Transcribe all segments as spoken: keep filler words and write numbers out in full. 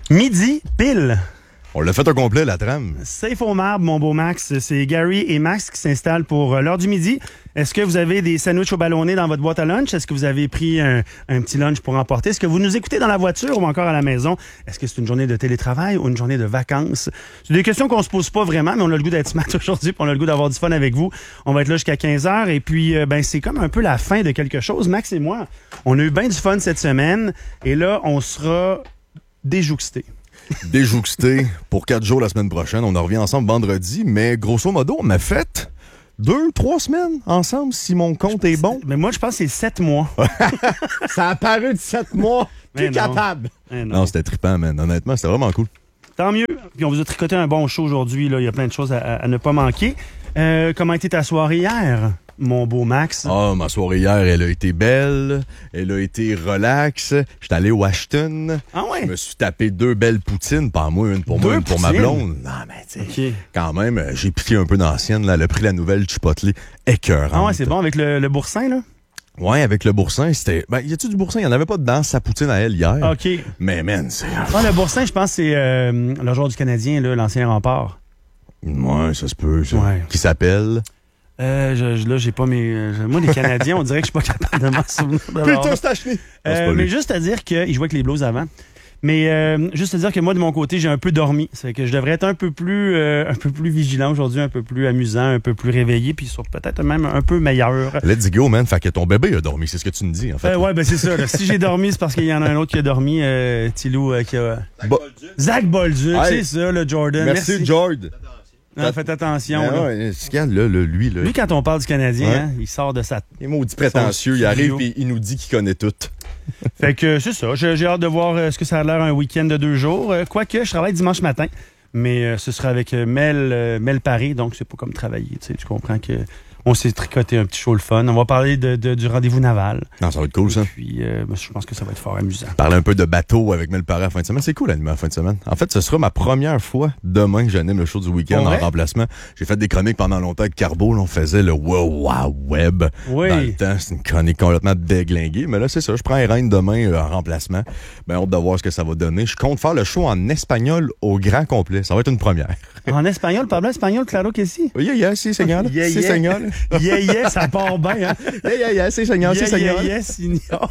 Midi, pile. On l'a fait au complet, la trame. Safe au marbre, mon beau Max. C'est Gary et Max qui s'installent pour euh, l'heure du midi. Est-ce que vous avez des sandwichs au ballonné dans votre boîte à lunch? Est-ce que vous avez pris un, un petit lunch pour emporter? Est-ce que vous nous écoutez dans la voiture ou encore à la maison? Est-ce que c'est une journée de télétravail ou une journée de vacances? C'est des questions qu'on se pose pas vraiment, mais on a le goût d'être smart aujourd'hui, puis on a le goût d'avoir du fun avec vous. On va être là jusqu'à quinze heures et puis, euh, ben, c'est comme un peu la fin de quelque chose. Max et moi, on a eu bien du fun cette semaine et là, on sera déjouxtés. Déjouxté pour quatre jours la semaine prochaine. On en revient ensemble vendredi, mais grosso modo, on a fait deux, trois semaines ensemble, si mon compte est bon. Mais moi, je pense que c'est sept mois. Ça a paru de sept mois. Plus capable. Non, non c'était trippant, man. Honnêtement, c'était vraiment cool. Tant mieux. Puis on vous a tricoté un bon show aujourd'hui. Là. Il y a plein de choses à, à ne pas manquer. Euh, comment était ta soirée hier, mon beau Max? Ah, oh, ma soirée hier, elle a été belle. Elle a été relax. J'étais allé au Ashton. Ah ouais? Je me suis tapé deux belles poutines. Pas moi, une pour deux moi, une pour ma poutines? blonde. Non, mais tu sais, okay. Quand même, j'ai piqué un peu d'ancienne. Là. Elle a pris la nouvelle Chipotle écœurante. Ah ouais, c'est bon avec le, le boursin, là? Ouais, avec le boursin, c'était... Ben, y a-tu du boursin? Il n'y en avait pas dedans, sa poutine à elle hier. OK. Mais, man, c'est... Ah, le boursin, je pense que c'est euh, le joueur du Canadien, là, l'ancien rempart. Ouais, ça se peut, ça. Ouais. Qui s'appelle... Euh, je, je, là, j'ai pas mes... Euh, moi, les Canadiens, on dirait que je suis pas capable de m'en souvenir. Putain, c'est acheté! Euh, mais juste à dire qu'il jouait avec les Blues avant. Mais euh, juste à dire que moi, de mon côté, j'ai un peu dormi. C'est que je devrais être un peu plus euh, un peu plus vigilant aujourd'hui, un peu plus amusant, un peu plus réveillé, puis sur peut-être même un peu meilleur. Let's go, man. Fait que ton bébé a dormi, c'est ce que tu me dis, en fait. Euh, ouais, ben c'est ça. Là. Si j'ai dormi, c'est parce qu'il y en a un autre qui a dormi, euh, Tilou, euh, qui a... Zach Bolduc. Zach Bolduc, Hey. c'est ça, le Jordan. Merci, Merci. George. Non, faites attention. Ah, là. ouais, regarde, là, là, lui, là. Lui, quand on parle du Canadien, Ouais. hein, il sort de sa... Il est maudit prétentieux. Son Il arrive studio. et il nous dit qu'il connaît tout. Fait que c'est ça. J'ai, j'ai hâte de voir euh, ce que ça a l'air un week-end de deux jours. Euh, quoique, je travaille dimanche matin. Mais euh, ce sera avec euh, Mel, euh, Mel Paré, donc c'est pas comme travailler. Tu sais, tu comprends que on s'est tricoté un petit show le fun. On va parler de, de- du rendez-vous naval. Non, ça va être cool, ça. Puis euh, ben, je pense que ça va être fort amusant. Parler un peu de bateau avec Mel Paré à la fin de semaine. C'est cool, animer à la fin de semaine. En fait, ce sera ma première fois demain que j'anime le show du week-end Pour en vrai? remplacement. J'ai fait des chroniques pendant longtemps avec Carbo. Là, on faisait le Wow Wow Web. Oui. Dans le temps, c'est une chronique complètement déglinguée. Mais là, c'est ça. Je prends les rênes demain euh, en remplacement. Ben, hâte de voir ce que ça va donner. Je compte faire le show en espagnol au grand complet. Ça va être une première. En espagnol, parle espagnol, claro que si. Yeah, yeah, si, Seigneur. Yeah, Si, yeah. Seigneur. Yeah, yeah, ça part bien, hein? Yeah, yeah, yeah, si, Seigneur, si, Yeah, Seigneur. yeah, yeah, signor.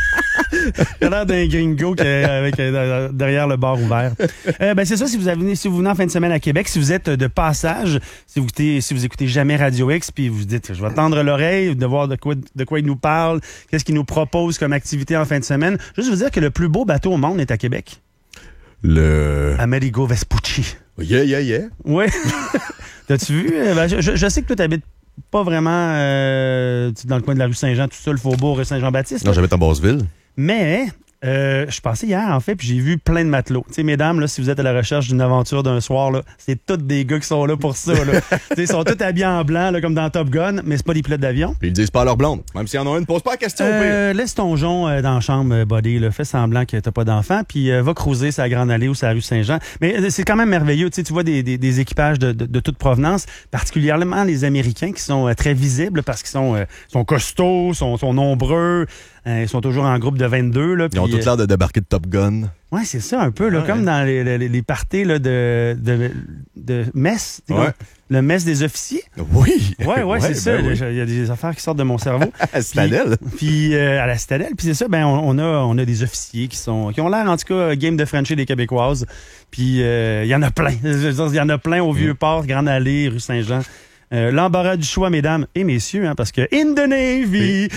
Il a l'air d'un gringo qui est avec, euh, derrière le bar ouvert. Euh, ben c'est ça, si vous, avez, si vous venez en fin de semaine à Québec, si vous êtes de passage, si vous écoutez, si vous écoutez jamais Radio X, puis vous dites, je vais tendre l'oreille, de voir de quoi, de quoi il nous parle, qu'est-ce qu'il nous propose comme activité en fin de semaine. Juste vous dire que le plus beau bateau au monde est à Québec. Le... Amerigo Vespucci. Yeah, yeah, yeah. Oui. T'as-tu vu? Ben, je, je, je sais que toi, t'habites pas vraiment euh, dans le coin de la rue Saint-Jean, tout ça, le faubourg Saint-Jean-Baptiste. Non, là. j'habite en Basseville. Mais euh, je passais hier, en fait, puis j'ai vu plein de matelots. Tu sais, mesdames, là, si vous êtes à la recherche d'une aventure d'un soir, là, c'est tous des gars qui sont là pour ça. Là. Tu sais, ils sont tous habillés en blanc, là, comme dans Top Gun, mais c'est pas des pilotes d'avion. Puis ils disent pas à leur blonde. Même s'il y en a une, pose pas la question. au pire. Euh, laisse ton jonc euh, dans la chambre, euh, buddy. Là. Fais semblant que t'as pas d'enfant, puis euh, va cruiser sa Grande Allée ou sa rue Saint-Jean. Mais euh, c'est quand même merveilleux. Tu sais, tu vois des, des, des équipages de, de, de toute provenance, particulièrement les Américains qui sont euh, très visibles parce qu'ils sont, euh, sont costauds, sont, sont nombreux. Euh, ils sont toujours en groupe de vingt-deux. Là, Ils ont puis, tout euh, l'air de débarquer de Top Gun. ouais, c'est ça, un peu, là, Ouais, comme hein. dans les, les, les parties là, de, de, de messe. tu sais, Ouais. comme le messe des officiers. Oui. Ouais, ouais, c'est ça. ben oui. Il y a des affaires qui sortent de mon cerveau. À Citadelle. Puis, puis, euh, à la Citadelle. Puis c'est ça, ben on, on a on a des officiers qui sont qui ont l'air en tout cas game de Frenchie des Québécoises. Puis euh, il y en a plein. Je veux dire, il y en a plein au Vieux-Port, Grande Allée, rue Saint-Jean. Euh, l'embarras du choix, mesdames et messieurs, hein, parce que in the Navy,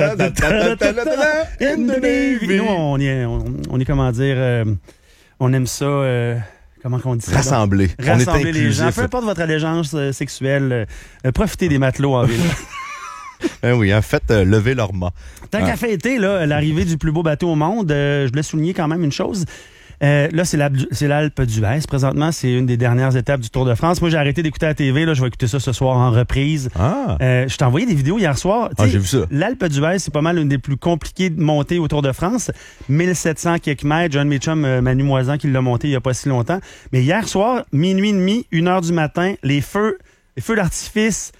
in the Navy. Nous, on est, on, on est comment dire, euh, on aime ça. Euh, comment qu'on dit ça? Rassembler. donc? On est Rassembler les gens. inclusif. Peu importe votre allégeance euh, sexuelle, euh, euh, profitez des matelots en ville. Ben oui, en fait, euh, lever leur mât. Tant Ah. qu'à fêter là, l'arrivée du plus beau bateau au monde, euh, je voulais souligner quand même une chose. Euh, là, c'est l'Alpe, c'est l'Alpe d'Huez. Présentement, c'est une des dernières étapes du Tour de France. Moi, j'ai arrêté d'écouter la T V. Là, je vais écouter ça ce soir en reprise. Ah. Euh, je t'ai envoyé des vidéos hier soir. Ah, T'sais, j'ai vu ça. L'Alpe d'Huez, c'est pas mal une des plus compliquées de monter au Tour de France. mille sept cents quelques mètres. John Mitchum, euh, Manu Moisan qui l'a monté il y a pas si longtemps. Mais hier soir, minuit et demi, une heure du matin, les feux, les feux d'artifice,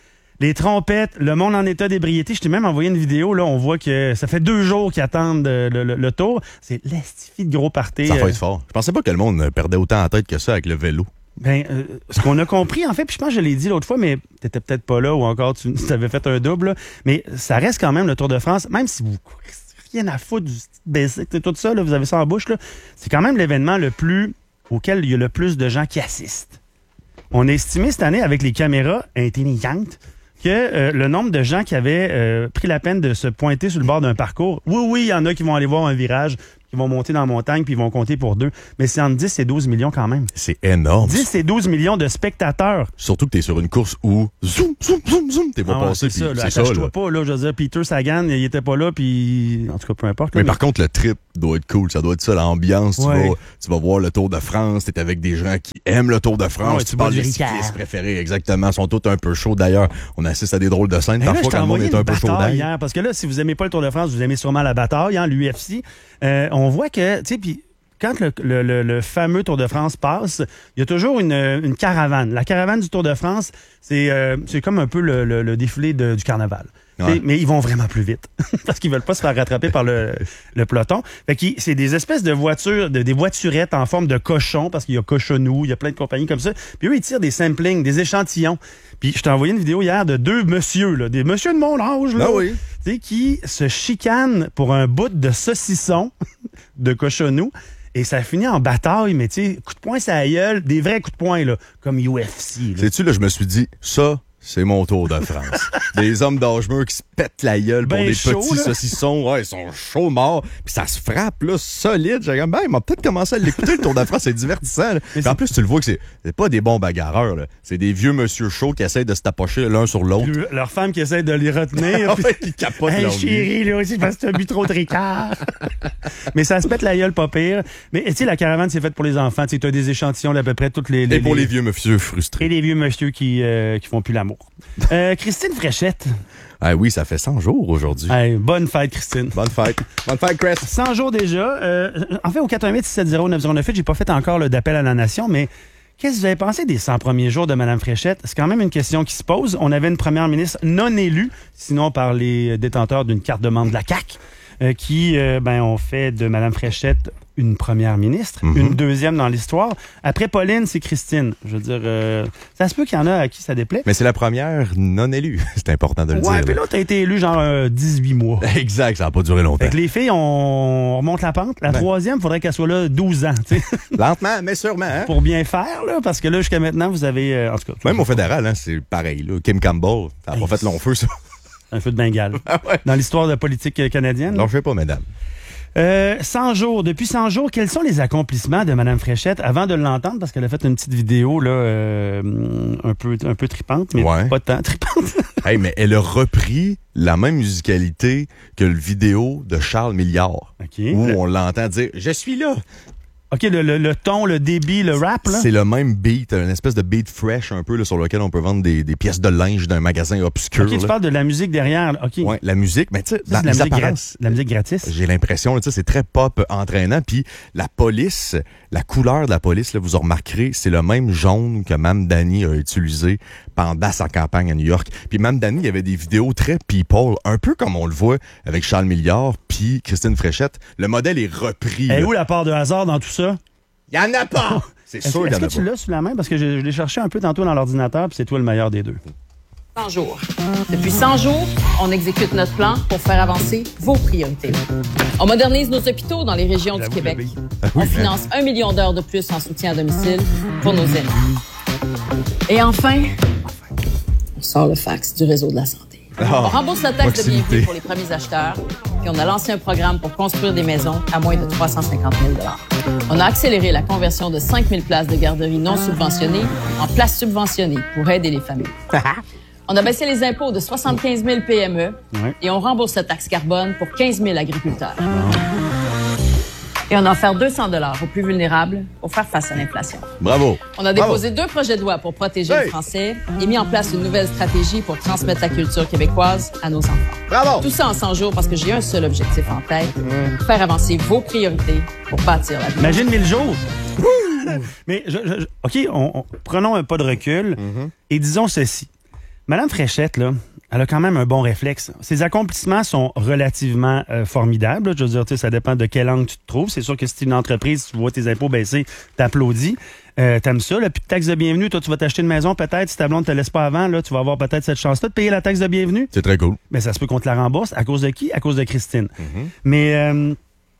Les trompettes, le monde en état d'ébriété. Je t'ai même envoyé une vidéo, là, on voit que ça fait deux jours qu'ils attendent le, le, le tour. C'est l'estifie de gros party. Ça va euh, être fort. Je pensais pas que le monde perdait autant en tête que ça avec le vélo. Ben, euh, ce qu'on a compris, en fait, puis je pense que je l'ai dit l'autre fois, mais t'étais peut-être pas là ou encore tu avais fait un double, là, mais ça reste quand même le Tour de France, même si vous rien à foutre du basic, tout ça, là, vous avez ça en bouche, là, c'est quand même l'événement le plus auquel il y a le plus de gens qui assistent. On a estimé cette année avec les caméras intelligentes que euh, le nombre de gens qui avaient euh, pris la peine de se pointer sur le bord d'un parcours, oui, oui, il y en a qui vont aller voir un virage, qui vont monter dans la montagne puis ils vont compter pour deux. Mais c'est entre dix et douze millions quand même. C'est énorme. dix et douze millions de spectateurs. Surtout que t'es sur une course où zoom, zoom, zoom, zoom, t'es pas Ah ouais, passé. c'est ça, puis là, c'est ça, attache-toi là. pas, là, je veux dire, Peter Sagan, il était pas là, puis en tout cas, peu importe. Là, Mais par contre, le trip doit être cool. Ça doit être ça, l'ambiance. Tu, Ouais. vas, tu vas voir le Tour de France. T'es avec des gens qui aiment le Tour de France. Ouais, tu tu bois parles du des Ricard. cyclistes préférés, exactement. Ils sont tous un peu chauds. D'ailleurs, on assiste à des drôles de scènes. Hey, là, Parfois, je t'ai quand le monde envoyé est un une peu chaud bataille d'air. hier, parce que là, si vous aimez pas le Tour de France, vous aimez sûrement la bataille, hein, l'U F C. Euh, on voit que, tu sais, puis quand le, le, le, le fameux Tour de France passe, il y a toujours une, une caravane. La caravane du Tour de France, c'est euh, c'est comme un peu le, le, le défilé de- du carnaval. Ouais. Mais ils vont vraiment plus vite parce qu'ils veulent pas se faire rattraper par le, le peloton. Fait que c'est des espèces de voitures, de, des voiturettes en forme de cochon parce qu'il y a Cochonou, il y a plein de compagnies comme ça. Puis eux, ils tirent des samplings, des échantillons. Puis je t'ai envoyé une vidéo hier de deux messieurs, là, des messieurs de mon âge, là, Ah oui. tu sais, qui se chicanent pour un bout de saucisson de Cochonou. Et ça finit en bataille, mais tu sais, coup de poing, ça la gueule, des vrais coups de poing, là, comme U F C. là. Sais-tu, là, je me suis dit, ça, c'est mon Tour de France. Des hommes d'âge mûr qui se pètent la gueule pour Ben des chaud, petits là. saucissons. Ouais, ils sont chauds morts. Puis ça se frappe, là, solide. J'ai comme, ben, il m'a peut-être commencé à l'écouter, le Tour de France. C'est divertissant. Là. Puis en plus, tu le vois que c'est, c'est pas des bons bagarreurs. Là. C'est des vieux monsieur chauds qui essayent de se tapocher l'un sur l'autre. Le- Leur femme qui essaie de les retenir. puis- Ouais, qui capotent Hey, leur vie. chérie, là aussi, parce que t'as bu trop de Ricard. Mais ça se pète la gueule pas pire. Mais tu sais, la caravane, c'est faite pour les enfants. Tu sais, t'as des échantillons d'à peu près toutes les... Et pour les vieux monsieur frustrés. Et les vieux monsieur qui, euh, qui font plus l'amour. Euh, Christine Fréchette. Ah oui, ça fait cent jours aujourd'hui. Hey, bonne fête, Christine. Bonne fête. Bonne fête, Chris. cent jours déjà. Euh, en fait, au quatre un huit six sept zéro neuf zéro neuf huit, j'ai pas fait encore le d'appel à la nation, mais qu'est-ce que vous avez pensé des cent premiers jours de Mme Fréchette? C'est quand même une question qui se pose. On avait une première ministre non élue, sinon par les détenteurs d'une carte de membre de la C A Q, euh, qui euh, ben, ont fait de Mme Fréchette une première ministre, Mm-hmm. une deuxième dans l'histoire. Après Pauline, c'est Christine. Je veux dire, euh, ça se peut qu'il y en a à qui ça déplaît. Mais c'est la première non élue. C'est important de le Ouais, dire. puis là. l'autre a été élu genre euh, dix-huit mois. Exact, ça n'a pas duré longtemps. Fait que les filles, on remonte la pente. La Ben. troisième, il faudrait qu'elle soit là douze ans, tu sais, Lentement, mais sûrement. Hein? pour bien faire, là, parce que là, jusqu'à maintenant, vous avez, euh, en tout cas, Même au fédéral, hein, c'est pareil. Là. Kim Campbell, ça n'a pas Hey. fait long feu, ça. un feu de Bengale. Ah ouais. Dans l'histoire de la politique euh, canadienne. Non, je sais pas, mesdames. Euh, cent jours. Depuis cent jours, quels sont les accomplissements de Mme Fréchette avant de l'entendre? Parce qu'elle a fait une petite vidéo là, euh, un peu un peu tripante, mais Ouais. pas tant tripante. Hey, mais elle a repris la même musicalité que le vidéo de Charles Milliard. OK. Où Le- on l'entend dire « Je suis là ». OK, le, le- le ton, le débit, le rap, là. C'est le même beat, une espèce de beat fresh un peu là, sur lequel on peut vendre des, des pièces de linge d'un magasin obscur. OK, tu là. parles de la musique derrière. là. OK. Ouais, la musique, mais tu sais, Ça, dans c'est de la les musique, apparences, gra- la musique gratis. j'ai l'impression, là, tu sais, c'est très pop entraînant. Puis la police, la couleur de la police, là, vous en remarquerez, c'est le même jaune que Mme Dani a utilisé pendant sa campagne à New York. Puis Mme Dani, il y avait des vidéos très people, un peu comme on le voit avec Charles Milliard puis Christine Fréchette. Le modèle est repris. Et là. où la part de hasard dans tout ça? Il y en a pas! C'est Est-ce sûr que, qu'il y est-ce en que a tu pas. l'as sous la main? Parce que je, je l'ai cherché un peu tantôt dans l'ordinateur, puis c'est toi le meilleur des deux. cent jours. Depuis cent jours, on exécute notre plan pour faire avancer vos priorités. On modernise nos hôpitaux dans les régions du J'avoue, Québec. le Ah On finance un million d'heures de plus en soutien à domicile pour nos aînés. Et enfin, on sort le fax du réseau de la santé. Ah, On rembourse la taxe de proximité. bienvenue pour les premiers acheteurs, puis on a lancé un programme pour construire des maisons à moins de trois cent cinquante mille dollars. On a accéléré la conversion de cinq mille places de garderies non subventionnées en places subventionnées pour aider les familles. On a baissé les impôts de soixante-quinze mille P M E Ouais. et on rembourse la taxe carbone pour quinze mille agriculteurs. Et on a offert deux cents dollars aux plus vulnérables pour faire face à l'inflation. Bravo. On a déposé deux projets de loi pour protéger Hey! les Français et mis en place une nouvelle stratégie pour transmettre la culture québécoise à nos enfants. Bravo. Tout ça en cent jours parce que j'ai un seul objectif en tête, faire avancer vos priorités pour bâtir la vie. Imagine mille jours. Mais, je, je- je- OK, on, on- prenons un pas de recul Mm-hmm. et disons ceci. Madame Fréchette, là, elle a quand même un bon réflexe. Ses accomplissements sont relativement euh, formidables. Là. Je veux dire, tu sais, ça dépend de quel angle tu te trouves. C'est sûr que si tu es une entreprise, tu vois tes impôts baisser, t'applaudis. Euh, t'aimes ça, là. Puis de taxe de bienvenue, toi, tu vas t'acheter une maison peut-être. Si ta blonde te laisse pas avant, là, tu vas avoir peut-être cette chance-là de payer la taxe de bienvenue. C'est très cool. Mais ça se peut qu'on te la rembourse. À cause de qui? À cause de Christine. Mm-hmm. Mais euh,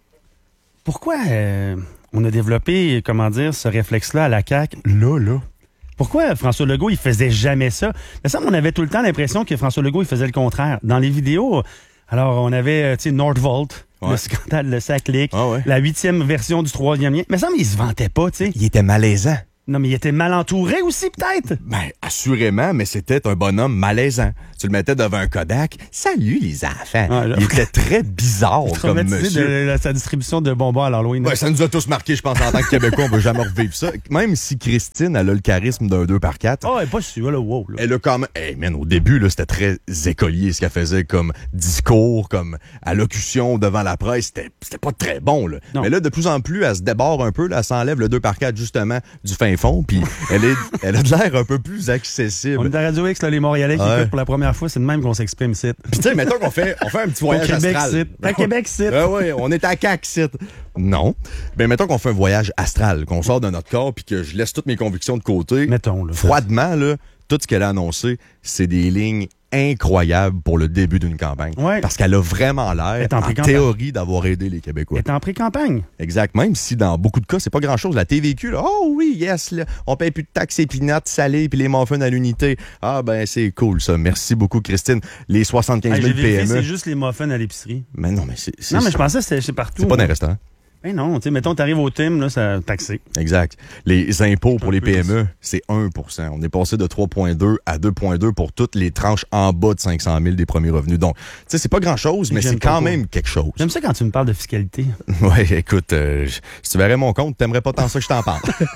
pourquoi euh, on a développé, comment dire, ce réflexe-là à la C A Q, là, là? Pourquoi François Legault, il faisait jamais ça? Mais ça, on avait tout le temps l'impression que François Legault, il faisait le contraire. Dans les vidéos, alors, on avait, tu sais, Nordvolt, ouais. le scandale, le Saclic, ah ouais. la huitième version du troisième lien. Mais ça, mais il se vantait pas, tu sais. Il était malaisant. Non, mais il était mal entouré aussi, peut-être. Ben, assurément, mais c'était un bonhomme malaisant. Tu le mettais devant un Kodak. Salut, les enfants. Ah, il était très bizarre comme monsieur. De, de sa distribution de bonbons à l'Halloween. Ouais, ça nous a tous marqué, je pense, en tant que Québécois. On va jamais revivre ça. Même si Christine, elle a le charisme d'un deux par quatre. Oh, elle est pas sûre, là, wow. Là. Elle a quand même... Hey, man, au début, là, c'était très écolier ce qu'elle faisait comme discours, comme allocution devant la presse. C'était, c'était pas très bon, là. Non. Mais là, de plus en plus, elle se déborde un peu. Là, elle s'enlève le deux par quatre, justement, du fin fond. Puis elle, est, elle a de l'air un peu plus accessible. On est à Radio X, là, les Montréalais qui ouais. écoutent pour la première fois. C'est de même qu'on s'exprime ici. Puis tu sais, mettons qu'on fait, on fait un petit voyage Au Québec astral. Site. À Québec City. Ah oui, on est à C A C City. Non. Ben mettons qu'on fait un voyage astral, qu'on sort de notre corps puis que je laisse toutes mes convictions de côté. Mettons, là. Froidement, là, tout ce qu'elle a annoncé, c'est des lignes incroyables pour le début d'une campagne. Ouais. Parce qu'elle a vraiment l'air, en, en théorie, d'avoir aidé les Québécois. Elle est en pré-campagne. Exact. Même si dans beaucoup de cas, c'est pas grand-chose. La T V Q, là, oh oui, yes, là, on paye plus de taxes et peanuts salées puis les muffins à l'unité. Ah ben, c'est cool, ça. Merci beaucoup, Christine. Les soixante-quinze mille hey, P M E. C'est juste les muffins à l'épicerie. Mais non, mais c'est... c'est non, mais ça. je pensais que c'était, c'est partout. C'est pas dans les restaurants. Ben non, tu sais, mettons, t'arrives au Tim, là, ça taxé. Exact. Les impôts pour les P M E, c'est un pour cent. On est passé de trois virgule deux à deux virgule deux pour toutes les tranches en bas de cinq cent mille des premiers revenus. Donc, tu sais, c'est pas grand-chose, mais J'aime c'est quand même quelque chose. J'aime ça quand tu me parles de fiscalité. Ouais, écoute, euh, si tu verrais mon compte, t'aimerais pas tant ça que je t'en parle.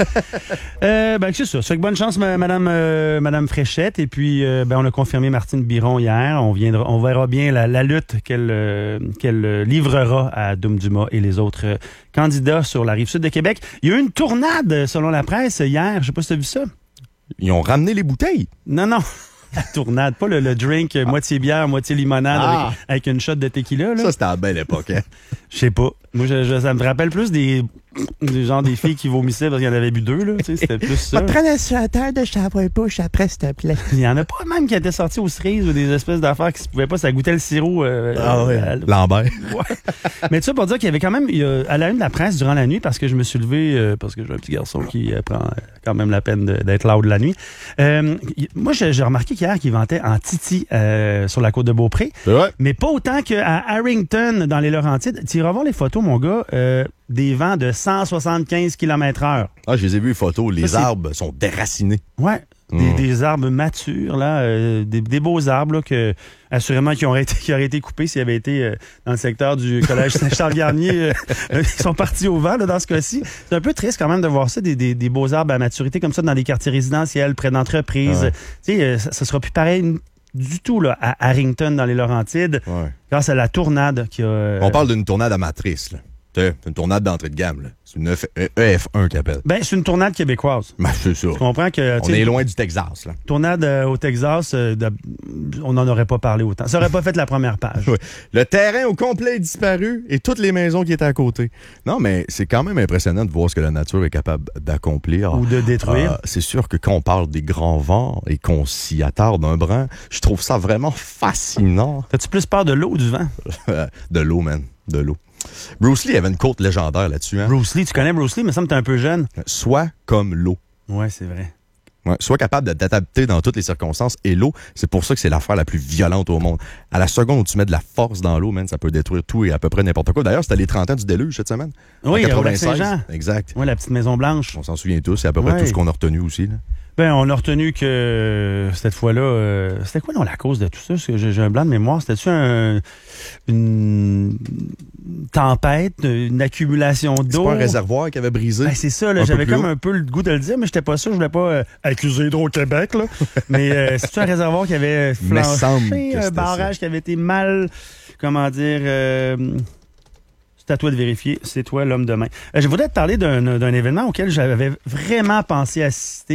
euh, ben, c'est ça. Ça fait que bonne chance, madame, euh, madame Fréchette. Et puis, euh, ben, on a confirmé Martine Biron hier. On viendra, on verra bien la, la lutte qu'elle, euh, qu'elle livrera à Doum Dumas et les autres euh, candidats sur la Rive-Sud de Québec. Il y a eu une tournade, selon la presse, hier. Je sais pas si tu as vu ça. Ils ont ramené les bouteilles. Non, non. La tournade, pas le, le drink, ah. moitié bière, moitié limonade ah. avec, avec une shot de tequila. Là. Ça, c'était à la belle époque. Hein? Je sais pas. Moi, je, je, ça me rappelle plus des, des genre des filles qui vomissaient parce qu'il y en avait bu deux. Là, tu sais, c'était plus ça. Va te prendre un suéter de Chavois Bouche après, s'il te plaît. Il y en a pas même qui étaient sortis aux cerises ou des espèces d'affaires qui se pouvaient pas. Ça goûtait le sirop. Euh, ah oui, euh, Lambert. Ouais. Mais tu sais, pour dire qu'il y avait quand même, il y a, à la une de la presse durant la nuit, parce que je me suis levé, euh, parce que j'ai un petit garçon qui euh, prend quand même la peine de, d'être loud la nuit. Euh, y, moi, j'ai, j'ai remarqué qu'hier, qu'il ventait en Titi euh, sur la côte de Beaupré. C'est vrai. Mais pas autant qu'à Harrington, dans les Laurentides. Tu iras voir les photos, mon gars, euh, des vents de cent soixante-quinze kilomètres heure. Ah, je les ai vus, les photos. Les ça, arbres sont déracinés. Ouais. Des, mmh. des arbres matures, là, euh, des, des beaux arbres, là, que, assurément, qui auraient été, qui auraient été coupés s'ils avaient été euh, dans le secteur du collège Saint-Charles-Garnier. Euh, euh, ils sont partis au vent, là, dans ce cas-ci. C'est un peu triste, quand même, de voir ça, des, des, des beaux arbres à maturité, comme ça, dans des quartiers résidentiels, près d'entreprises. Ouais. Tu sais, euh, ça, ça sera plus pareil du tout, là, à Harrington, dans les Laurentides, ouais. grâce à la tournade qui a... Euh, On parle d'une tournade amatrice, là. C'est une tournade d'entrée de gamme, là. C'est une E F un qu'ils appellent. Ben, c'est une tournade québécoise. Ben, c'est ça. Tu comprends que... On est loin du Texas, là. Tournade euh, au Texas, euh, de, on n'en aurait pas parlé autant. Ça aurait pas fait la première page. Oui. Le terrain au complet est disparu et toutes les maisons qui étaient à côté. Non, mais c'est quand même impressionnant de voir ce que la nature est capable d'accomplir. Ou de détruire. Euh, c'est sûr que quand on parle des grands vents et qu'on s'y attarde un brin, je trouve ça vraiment fascinant. T'as-tu plus peur de l'eau ou du vent? De l'eau, man. De l'eau. Bruce Lee avait une quote légendaire là-dessus. Hein? Bruce Lee, tu connais Bruce Lee, mais ça me semble que t'es un peu jeune. Sois comme l'eau. Ouais, c'est vrai. Ouais, sois capable de t'adapter dans toutes les circonstances. Et l'eau, c'est pour ça que c'est l'affaire la plus violente au monde. À la seconde où tu mets de la force dans l'eau, man, ça peut détruire tout et à peu près n'importe quoi. D'ailleurs, c'était les trente ans du déluge cette semaine. Oui, au Lac Saint-Jean. Exact. Oui, la petite Maison Blanche. On s'en souvient tous. C'est à peu près ouais. tout ce qu'on a retenu aussi. Là. Ben, on a retenu que cette fois-là, euh, c'était quoi non la cause de tout ça? Parce que j'ai, j'ai un blanc de mémoire. C'était-tu un, une tempête, une accumulation d'eau? C'est pas un réservoir qui avait brisé? Ben, c'est ça, là. J'avais comme un peu le goût de le dire, mais j'étais pas sûr. Je voulais pas euh, accuser Hydro-Québec, là. mais euh, c'est-tu un réservoir qui avait flanché, un barrage ça. Qui avait été mal, comment dire... Euh, c'est à toi de vérifier, c'est toi l'homme de main. Euh, je voudrais te parler d'un, d'un événement auquel j'avais vraiment pensé assister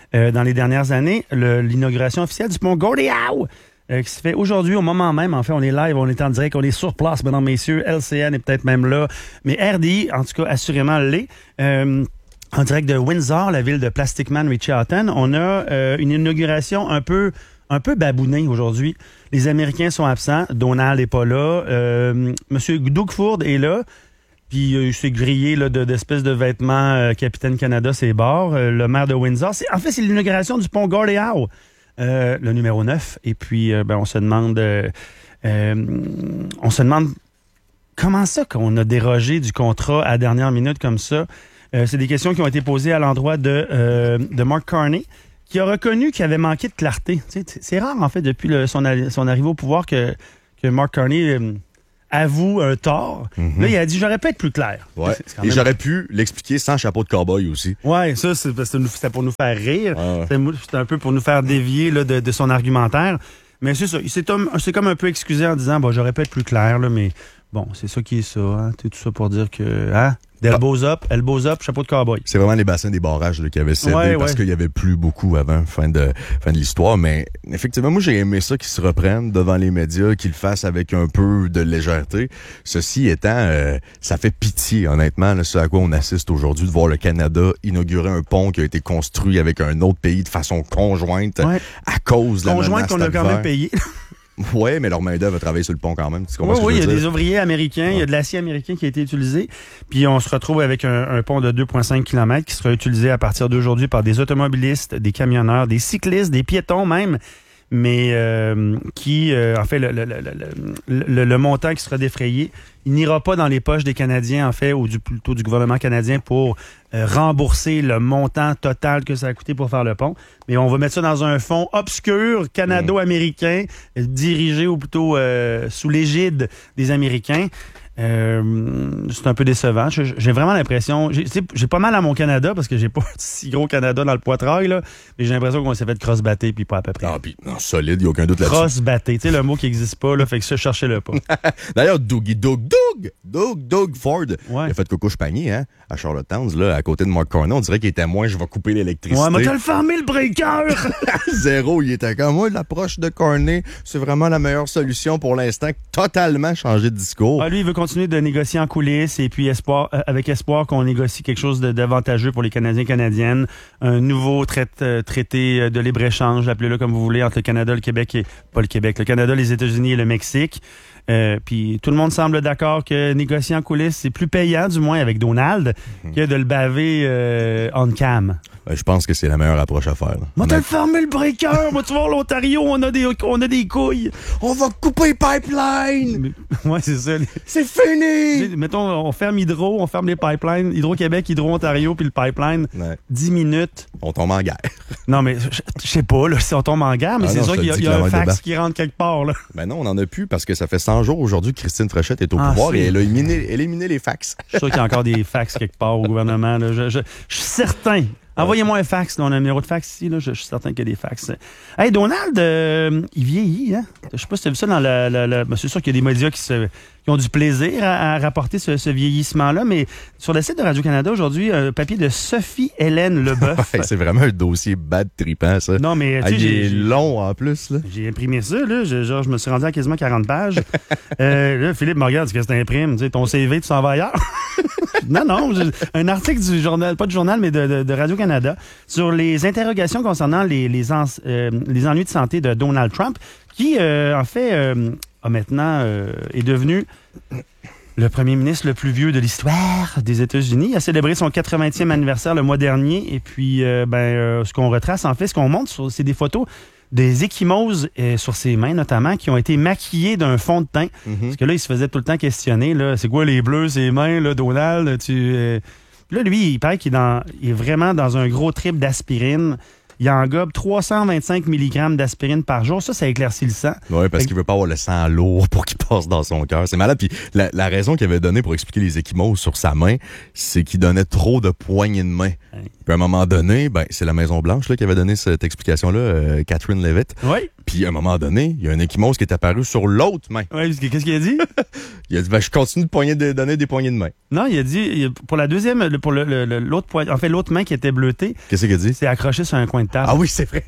euh, dans les dernières années, le, l'inauguration officielle du pont Gordie Howe, euh, qui se fait aujourd'hui au moment même. En fait, on est live, on est en direct, on est sur place, mesdames, messieurs. L C N est peut-être même là, mais R D I, en tout cas, assurément l'est. Euh, en direct de Windsor, la ville de Plastic Man, Richie Houghton, on a euh, une inauguration un peu... un peu babounée aujourd'hui. Les Américains sont absents. Donald n'est pas là. Euh, Monsieur Doug Ford est là. Puis euh, il s'est grillé là, de, d'espèces de vêtements euh, Capitaine Canada, ses bords. Euh, le maire de Windsor. C'est, en fait, c'est l'inauguration du pont Gordie Howe, euh, le numéro neuf. Et puis, euh, ben, on se demande... Euh, euh, on se demande comment ça qu'on a dérogé du contrat à la dernière minute comme ça. Euh, c'est des questions qui ont été posées à l'endroit de, euh, de Mark Carney, qui a reconnu qu'il avait manqué de clarté. Tu sais, c'est rare, en fait, depuis le, son, son arrivée au pouvoir, que, que Mark Carney euh, avoue un tort. Mm-hmm. Là, il a dit, j'aurais pu être plus clair. Ouais. C'est, c'est Et j'aurais pu l'expliquer sans chapeau de cow-boy aussi. Ouais, ça, c'est, c'est, c'est pour nous faire rire. Ah ouais. c'est, c'est un peu pour nous faire dévier là, de, de son argumentaire. Mais c'est ça, il s'est, c'est comme un peu excusé en disant, bon, j'aurais pu être plus clair, là, mais bon, c'est ça qui est ça. Hein? C'est tout ça pour dire que... Hein? Elbows up, elbows up, chapeau de cowboy. C'est vraiment les bassins des barrages là, qui avaient cédé ouais, parce ouais. qu'il y avait plus beaucoup avant, fin de, fin de l'histoire. Mais effectivement, moi, j'ai aimé ça qu'ils se reprennent devant les médias, qu'ils le fassent avec un peu de légèreté. Ceci étant, euh, ça fait pitié, honnêtement, là, ce à quoi on assiste aujourd'hui, de voir le Canada inaugurer un pont qui a été construit avec un autre pays de façon conjointe ouais. à cause de la menace conjointe qu'on a quand même payé. Oui, mais leur main-d'œuvre a travaillé sur le pont quand même. Tu oui, oui, il y a dire? des ouvriers américains, il ouais. y a de l'acier américain qui a été utilisé. Puis on se retrouve avec un, un pont de deux virgule cinq kilomètres qui sera utilisé à partir d'aujourd'hui par des automobilistes, des camionneurs, des cyclistes, des piétons même, mais euh, qui, euh, en fait, le, le, le, le, le, le montant qui sera défrayé, il n'ira pas dans les poches des Canadiens, en fait, ou du, plutôt du gouvernement canadien pour euh, rembourser le montant total que ça a coûté pour faire le pont. Mais on va mettre ça dans un fonds obscur canado-américain, mmh. dirigé ou plutôt euh, sous l'égide des Américains. Euh, c'est un peu décevant. J'ai vraiment l'impression... J'ai, j'ai pas mal à mon Canada parce que j'ai pas un si gros Canada dans le poitrail, là, mais j'ai l'impression qu'on s'est fait cross-batté puis pas à peu près. Ah, puis non, solide, il n'y a aucun doute là-dessus. Cross-batté, tu sais, le mot qui n'existe pas, là, fait que ça, cherchez-le pas. D'ailleurs, Dougie, Doug, Doug, Doug, Doug Ford, ouais. il a fait coucouche panier, hein, à Charlottetown, là, à côté de Mark Carney. On dirait qu'il était moins, je vais couper l'électricité. Ouais, mais t'as le fermé le breaker! Zéro, il était comme moi, l'approche de Carney, c'est vraiment la meilleure solution pour l'instant, totalement changé de discours. Ah, lui, il veut continuer de négocier en coulisses et puis espoir, euh, avec espoir qu'on négocie quelque chose de, d'avantageux pour les Canadiens et Canadiennes. Un nouveau traite, euh, traité de libre-échange, appelez-le comme vous voulez, entre le Canada, le Québec et... Pas le Québec, le Canada, les États-Unis et le Mexique. Euh, puis tout le monde semble d'accord que négocier en coulisses, c'est plus payant, du moins avec Donald, mmh. que de le baver euh, on cam. Ben, je pense que c'est la meilleure approche à faire. Moi, t'as fermé le breaker. Moi, tu vois, l'Ontario, on a des, on a des couilles. On va couper les pipelines. Ouais, c'est ça. C'est fini. Mettons, on ferme Hydro, on ferme les pipelines. Hydro-Québec, Hydro-Ontario, puis le pipeline. Ouais. dix minutes. On tombe en guerre. Non, mais je sais pas, là, si on tombe en guerre, mais ah c'est non, sûr qu'il y a, y a un fax qui rentre quelque part, là. Ben non, on n'en a plus parce que ça fait cent jours aujourd'hui que Christine Fréchette est au ah, pouvoir c'est... et elle a éliminé, éliminé les fax. Je suis sûr qu'il y a encore des fax quelque part au gouvernement. Là. Je, je, je suis certain. Envoyez-moi un fax. Là. On a un numéro de fax ici. Là. Je, je suis certain qu'il y a des fax. Hey, Donald, euh, il vieillit. Hein? Je sais pas si tu as vu ça dans la... la, la... Ben, c'est sûr qu'il y a des médias qui, se, qui ont du plaisir à, à rapporter ce, ce vieillissement-là, mais sur le site de Radio-Canada aujourd'hui, un papier de Sophie-Hélène Leboeuf. Ouais, c'est vraiment un dossier bad trippant, ça. Non, mais tu sais, j'ai... Il est long en plus. Là. J'ai imprimé ça. Là. Je, genre, je me suis rendu à quasiment quarante pages. euh, là, Philippe me regarde, qu'est-ce que tu imprimes? Tu sais, ton C V, tu s'en vas ailleurs? Non, non, je, un article du journal, pas du journal, mais de, de, de Radio-Canada, sur les interrogations concernant les, les, en, euh, les ennuis de santé de Donald Trump, qui, euh, en fait, euh, a maintenant euh, est devenu le premier ministre le plus vieux de l'histoire des États-Unis. Il a célébré son quatre-vingtième anniversaire le mois dernier, et puis, euh, ben, euh, ce qu'on retrace, en fait, ce qu'on montre, c'est des photos des échymoses euh, sur ses mains, notamment, qui ont été maquillées d'un fond de teint. Mm-hmm. Parce que là, il se faisait tout le temps questionner, là, c'est quoi les bleus, ses mains, là, Donald? Tu, euh... Là, lui, il paraît qu'il est, dans, il est vraiment dans un gros trip d'aspirine. Il engobe trois cent vingt-cinq milligrammes d'aspirine par jour. Ça, ça éclaircit le sang. Oui, parce fait... qu'il veut pas avoir le sang lourd pour qu'il passe dans son cœur. C'est malade. Puis la, la raison qu'il avait donnée pour expliquer les échymoses sur sa main, c'est qu'il donnait trop de poignées de main. Oui. Puis à un moment donné, ben c'est la Maison-Blanche là, qui avait donné cette explication-là, euh, Catherine Leavitt. Oui. Puis à un moment donné, il y a un échymose qui est apparu sur l'autre main. Oui, qu'est-ce qu'il a dit? Il a dit, ben, je continue de, poigner de donner des poignées de main. Non, il a dit, pour la deuxième, pour le, le, l'autre poignet, en fait, l'autre main qui était bleutée. Qu'est-ce qu'il a dit? C'est accroché sur un coin de de table. Ah oui, c'est vrai.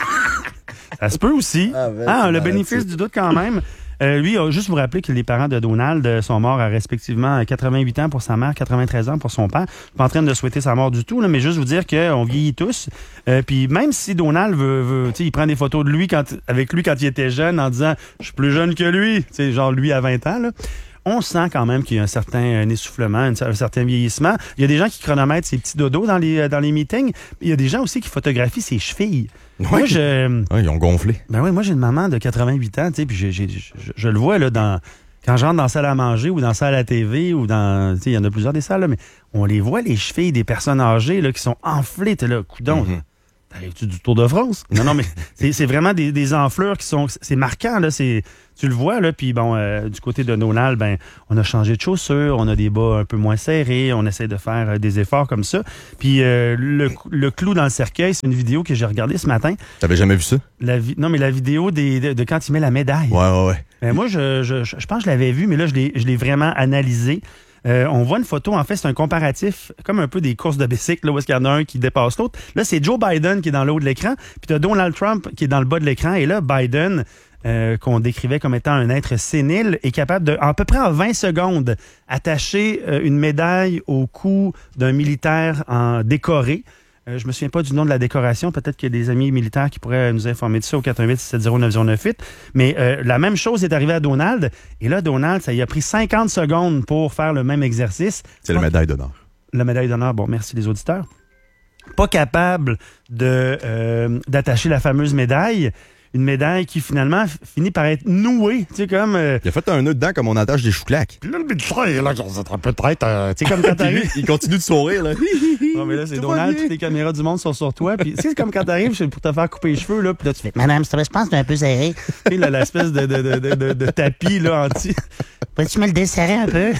Ça se peut aussi. Ah, ben, ah, c'est le bénéfice du doute quand même. Euh, lui, euh, juste vous rappeler que les parents de Donald sont morts à respectivement quatre-vingt-huit ans pour sa mère, quatre-vingt-treize ans pour son père. Je suis pas en train de souhaiter sa mort du tout, là, mais juste vous dire qu'on vieillit tous. Euh, Puis même si Donald veut, veut tu sais, il prend des photos de lui quand, avec lui quand il était jeune en disant « Je suis plus jeune que lui », tu sais, genre lui à vingt ans, là. On sent quand même qu'il y a un certain un essoufflement, un, un certain vieillissement. Il y a des gens qui chronomètrent ses petits dodos dans les, dans les meetings. Il y a des gens aussi qui photographient ses chevilles. Oui. Moi, je... Ouais, ils ont gonflé. Ben oui, moi, j'ai une maman de quatre-vingt-huit ans, tu sais, puis j'ai, j'ai, je, je le vois, là, dans... Quand je rentre dans la salle à manger ou dans la salle à T V ou dans... Tu sais, il y en a plusieurs des salles, là, mais on les voit, les chevilles des personnes âgées, là, qui sont enflées, t'es là, coudon. Mm-hmm. T'arrives-tu du Tour de France? Non, non, mais c'est, c'est vraiment des, des enflures qui sont... C'est marquant, là, c'est... Tu le vois, là, puis bon, euh, du côté de Donald, ben, on a changé de chaussures, on a des bas un peu moins serrés, on essaie de faire euh, des efforts comme ça. Puis euh, le, le clou dans le cercueil, c'est une vidéo que j'ai regardée ce matin. T'avais jamais vu ça? La vi- non, mais la vidéo des, de, de quand il met la médaille. Ouais, ouais, ouais. Ben, moi, je, je, je, je pense que je l'avais vu, mais là, je l'ai, je l'ai vraiment analysé. Euh, on voit une photo, en fait, c'est un comparatif, comme un peu des courses de bicycle, là, où est-ce qu'il y en a un qui dépasse l'autre. Là, c'est Joe Biden qui est dans le haut de l'écran, puis t'as Donald Trump qui est dans le bas de l'écran, et là, Biden... Euh, qu'on décrivait comme étant un être sénile, est capable de, à peu près en vingt secondes, attacher euh, une médaille au cou d'un militaire en décoré. Euh, je me souviens pas du nom de la décoration. Peut-être qu'il y a des amis militaires qui pourraient nous informer de ça au quatre un huit six sept zéro neuf zéro neuf huit. Mais euh, la même chose est arrivée à Donald. Et là, Donald, ça y a pris cinquante secondes pour faire le même exercice. C'est la médaille d'honneur. La médaille d'honneur. Bon, merci les auditeurs. Pas capable de euh, d'attacher la fameuse médaille. Une médaille qui, finalement, f- finit par être nouée. Tu sais, comme... Euh, Il a fait un nœud dedans comme on attache des chouclaques. Puis là, le militaire, là, ça peut-être... Euh, tu sais, comme quand t'arrives... Il continue de sourire, là. Non, mais là, c'est Tout Donald, va bien. toutes les caméras du monde sont sur toi. Puis, tu sais, c'est comme quand t'arrives c'est pour te faire couper les cheveux, là, puis là, tu fais... Madame, je pense que c'est un peu serré. Tu sais, là, l'espèce de, de, de, de, de, de tapis, là, anti... Peux-tu me le desserrer un peu?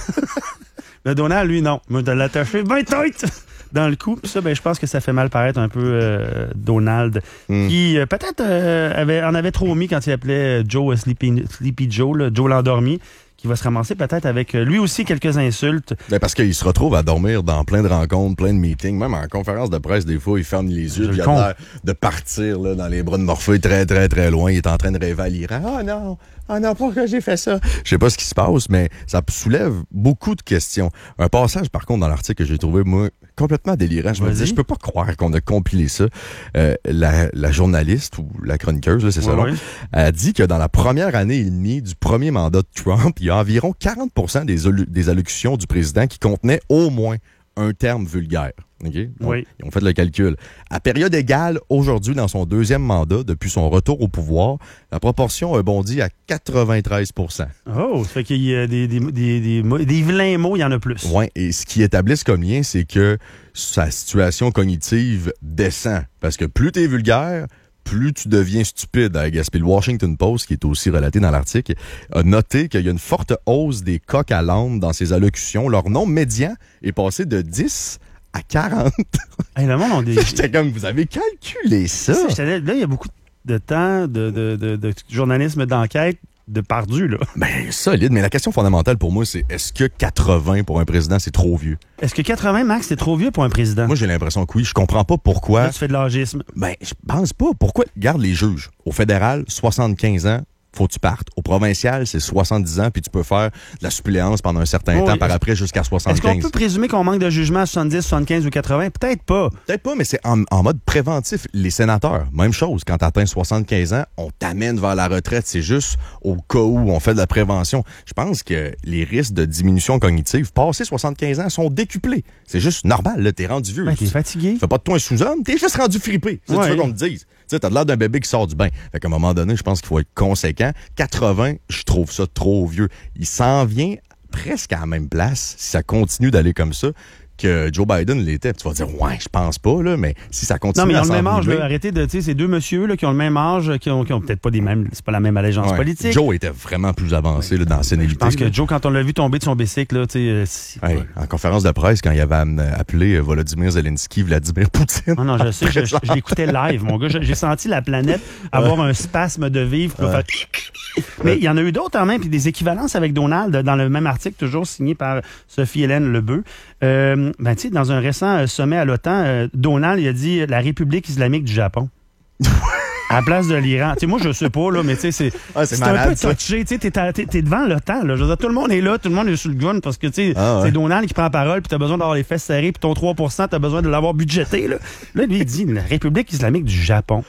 Le Donald, lui, non. Moi, de l'attacher ben tight dans le cou. Puis ça, ben, je pense que ça fait mal paraître un peu euh, Donald, Mm. qui euh, peut-être euh, avait, en avait trop mis quand il appelait Joe euh, Sleepy, Sleepy Joe, là, Joe l'endormi, qui va se ramasser peut-être avec euh, lui aussi quelques insultes. Ben parce qu'il se retrouve à dormir dans plein de rencontres, plein de meetings, même en conférence de presse, des fois, il ferme les yeux, Je puis il le a compte. l'air de partir là, dans les bras de Morphée très, très, très loin. Il est en train de rêver à l'Iran. Ah non, ah non, pourquoi j'ai fait ça? Je sais pas ce qui se passe, mais ça soulève beaucoup de questions. Un passage, par contre, dans l'article que j'ai trouvé, moi, complètement délirant. Je me Vas-y. disais, je peux pas croire qu'on a compilé ça. Euh, la, la journaliste ou la chroniqueuse, là, c'est ça, Ouais, non? ouais. a dit que dans la première année et demie du premier mandat de Trump, il y a environ quarante pour cent des, allu- des allocutions du président qui contenaient au moins un terme vulgaire. OK? Donc, Oui. Ils ont fait le calcul. À période égale, aujourd'hui, dans son deuxième mandat, depuis son retour au pouvoir, la proportion a bondi à quatre-vingt-treize pour cent. Oh, ça fait qu'il y a des, des, des, des, mo- des vilains mots, il y en a plus. Ouais, et ce qui établissent comme lien, c'est que sa situation cognitive descend. Parce que plus t'es vulgaire, plus tu deviens stupide. À Gaspé, le Washington Post, qui est aussi relaté dans l'article, a noté qu'il y a une forte hausse des coqs à l'âne dans ses allocutions. Leur nombre médian est passé de dix à quarante. Hey, le monde, on des... J'étais comme, vous avez calculé ça? Ça, j'étais là, là, il y a beaucoup de temps de, de, de, de journalisme d'enquête de pardu, là. Ben, solide. Mais la question fondamentale pour moi, c'est est-ce que quatre-vingts pour un président, c'est trop vieux? Est-ce que quatre-vingts, Max, c'est trop vieux pour un président? Moi, j'ai l'impression que oui. Je comprends pas pourquoi. Là, tu fais de l'âgisme. Ben, je pense pas. Pourquoi? Garde les juges. Au fédéral, soixante-quinze ans, faut que tu partes. Au provincial, c'est soixante-dix ans, puis tu peux faire de la suppléance pendant un certain Oh, temps, oui. par après jusqu'à Est-ce qu'on soixante-quinze. peut présumer qu'on manque de jugement à soixante-dix, soixante-quinze ou quatre-vingts? Peut-être pas. Peut-être pas, mais c'est en, en mode préventif. Les sénateurs, même chose. Quand tu atteins soixante-quinze ans, on t'amène vers la retraite. C'est juste au cas où on fait de la prévention. Je pense que les risques de diminution cognitive, passé soixante-quinze ans, sont décuplés. C'est juste normal, là. T'es rendu vieux. Ben, t'es fatigué. Fais pas de toi un sous-homme, t'es juste rendu fripé. C'est ça que Ouais. tu veux qu'on te dise. Tu sais, t'as l'air d'un bébé qui sort du bain. Fait qu'à un moment donné, je pense qu'il faut être conséquent. quatre-vingts, je trouve ça trop vieux. Il s'en vient presque à la même place, si ça continue d'aller comme ça, que Joe Biden l'était. Tu vas dire, ouais, je pense pas, là, mais si ça continue Non, mais ils à ont le même âge, s'envenimer- là. Arrêtez de, tu sais, ces deux messieurs, là, qui ont le même âge, qui ont, qui ont peut-être pas des mêmes, c'est pas la même allégeance Ouais. politique. Joe était vraiment plus avancé là, dans la sénilité. Je pense que là. Joe, quand on l'a vu tomber de son bicycle, là, tu sais, euh, si- Ouais, en conférence de presse, quand il avait am- appelé euh, Volodymyr Zelensky Vladimir Poutine. Non, non, je sais, je, je- je l'écoutais live, mon gars. Je- J'ai senti la planète avoir un spasme de vivre. pour faire... Mais il y en a eu d'autres en même, puis des équivalences avec Donald dans le même article, toujours signé par Sophie-Hélène Lebeu. Euh, euh, ben, tu sais, dans un récent euh, sommet à l'OTAN, euh, Donald il a dit la République islamique du Japon. À la place de l'Iran. Tu sais, moi, je sais pas, là, mais tu sais, c'est, Ah, c'est c'est malade, un peu ça. touché. Tu sais, t'es, à- t'es, t'es devant l'OTAN, là. Je veux dire, tout le monde est là, tout le monde est sur le gun parce que, tu sais, Ah, ouais. c'est Donald qui prend la parole, puis t'as besoin d'avoir les fesses serrées, puis ton trois pour cent, t'as besoin de l'avoir budgété, là. Là, lui, il dit la République islamique du Japon.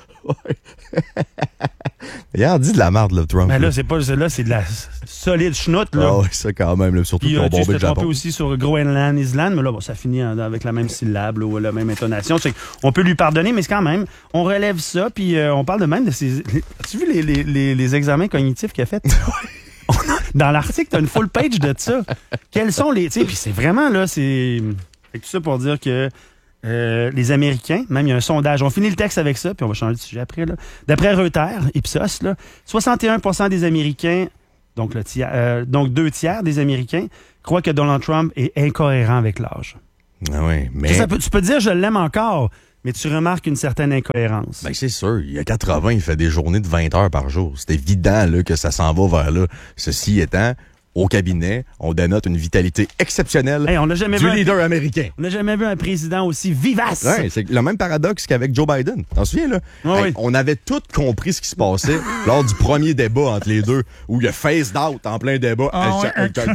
Il a dit de la merde, le Trump. Mais là. là, c'est pas, c'est- là, c'est de la solide schnoute, là. Ah oui, ça quand même, là, surtout Puis, qu'ils euh, ont tu sais, bombé je le t'ai trompé Japon. aussi sur Groenland, Island, mais là, bon, ça finit en- avec la même syllabe là, ou la même intonation. C'est on peut lui pardonner, mais c'est quand même, on relève ça, puis euh, on parle de même de ces... les- As-tu vu les, les, les, les examens cognitifs qu'il a fait? On a- Dans l'article, tu as une full page de ça. Quels sont les... Tu sais, puis c'est vraiment, là, c'est... Fait que tout ça pour dire que euh, les Américains, même il y a un sondage, on finit le texte avec ça, puis on va changer de sujet après, là. D'après Reuters, Ipsos, là, soixante et un pour cent des Américains, donc, le tiers, euh, donc deux tiers des Américains, croient que Donald Trump est incohérent avec l'âge. Ah oui, mais... Tu sais, ça peut- tu peux dire je l'aime encore, mais tu remarques une certaine incohérence. Ben, c'est sûr. Il y a quatre-vingts, il fait des journées de vingt heures par jour. C'est évident, là, que ça s'en va vers là. Ceci étant, au cabinet, on dénote une vitalité exceptionnelle Hey, on n'a jamais du vu un- leader américain. On n'a jamais vu un président aussi vivace. Ouais, c'est le même paradoxe qu'avec Joe Biden. T'en souviens, là? Oui, Hey, oui. On avait tout compris ce qui se passait lors du premier débat entre les deux, où il a phased out en plein débat. Ah ouais.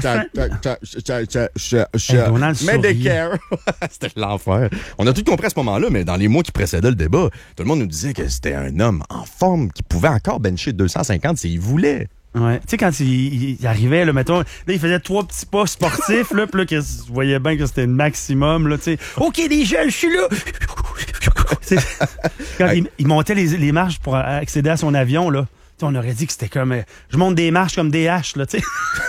Hey, Donald Medicare. C'était l'enfer. On a tout compris à ce moment-là, mais dans les mois qui précédaient le débat, tout le monde nous disait que c'était un homme en forme qui pouvait encore bencher deux cent cinquante s'il voulait. Ouais. Tu sais, quand il, il- il arrivait, là, mettons, là, il faisait trois petits pas sportifs, là, puis là, que, vous voyez bien que c'était le maximum, là, tu sais. OK, les jeunes, je suis là! C'est- quand il, il montait les, les marches pour accéder à son avion, là, tu sais, on aurait dit que c'était comme, euh, je monte des marches comme des haches, là, tu sais.